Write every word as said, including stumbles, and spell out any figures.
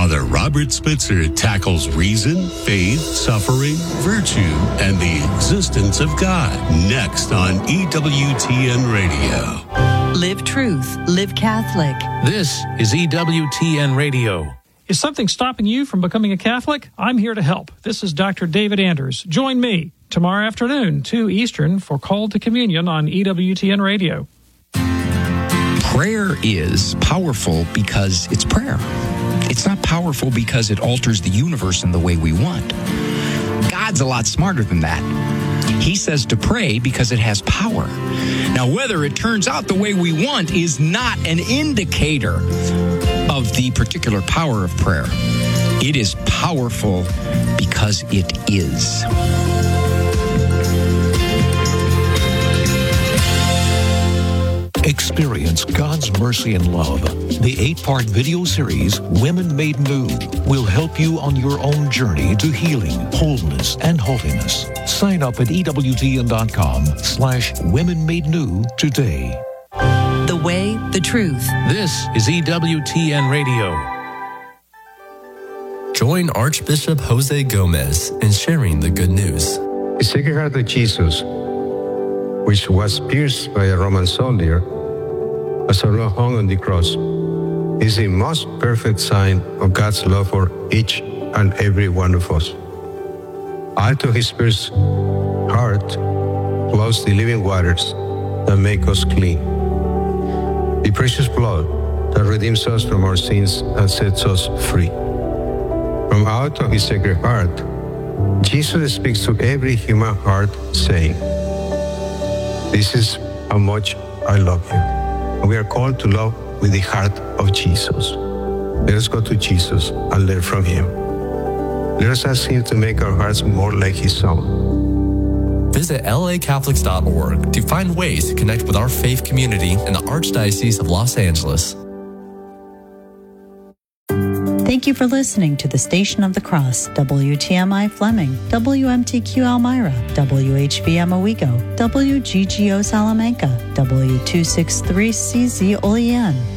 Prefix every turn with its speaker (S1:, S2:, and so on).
S1: Father Robert Spitzer tackles reason, faith, suffering, virtue, and the existence of God. Next on E W T N Radio.
S2: Live truth, live Catholic.
S3: This is E W T N Radio.
S4: Is something stopping you from becoming a Catholic? I'm here to help. This is Doctor David Anders. Join me tomorrow afternoon, two Eastern, for Call to Communion on E W T N Radio.
S5: Prayer is powerful because it's prayer. It's not powerful because it alters the universe in the way we want. God's a lot smarter than that. He says to pray because it has power. Now, whether it turns out the way we want is not an indicator of the particular power of prayer. It is powerful because it is.
S6: Experience God's mercy and love. The eight-part video series, Women Made New, will help you on your own journey to healing, wholeness, and holiness. Sign up at ewtn.com slash women made new today.
S2: The way, the truth.
S3: This is E W T N Radio.
S7: Join Archbishop Jose Gomez in sharing the good news.
S8: The Sacred Heart of Jesus, which was pierced by a Roman soldier, as our Lord hung on the cross, is the most perfect sign of God's love for each and every one of us. Out of his pierced heart flows the living waters that make us clean. The precious blood that redeems us from our sins and sets us free. From out of his sacred heart, Jesus speaks to every human heart, saying, "This is how much I love you." And we are called to love with the heart of Jesus. Let us go to Jesus and learn from him. Let us ask him to make our hearts more like his own.
S7: Visit L A Catholics dot org to find ways to connect with our faith community in the Archdiocese of Los Angeles.
S2: Thank you for listening to the Station of the Cross, W T M I Fleming, W M T Q Elmira, W H V M Owego, W G G O Salamanca, W two sixty-three C Z Olean,